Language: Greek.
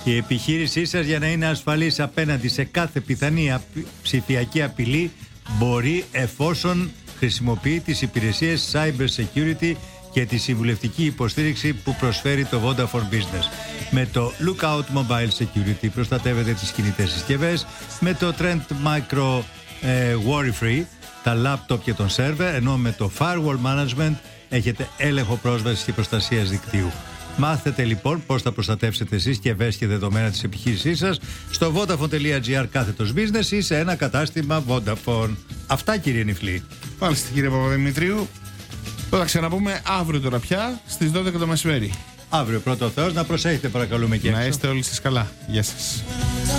Η επιχείρησή σας, για να είναι ασφαλής απέναντι σε κάθε πιθανή ψηφιακή απειλή, μπορεί, εφόσον χρησιμοποιεί τις υπηρεσίες Cyber Security και τη συμβουλευτική υποστήριξη που προσφέρει το Vodafone Business. Με το Lookout Mobile Security προστατεύετε τις κινητές συσκευές, με το Trend Micro Worry Free τα λάπτοπ και τον σερβερ, ενώ με το Firewall Management έχετε έλεγχο πρόσβασης και προστασίας δικτύου. Μάθετε λοιπόν πώς θα προστατεύσετε συσκευές και δεδομένα της επιχείρησής σας στο vodafone.gr/business ή σε ένα κατάστημα Vodafone. Αυτά, κύριε Νιφλή. Μάλιστα, κύριε Παπαδημητρίου. Θα ξαναπούμε αύριο τώρα πια στις 12 το μεσημέρι. Αύριο, πρώτο Θεός, να προσέχετε παρακαλούμε και έξω. Να είστε όλοι σας καλά. Γεια σας.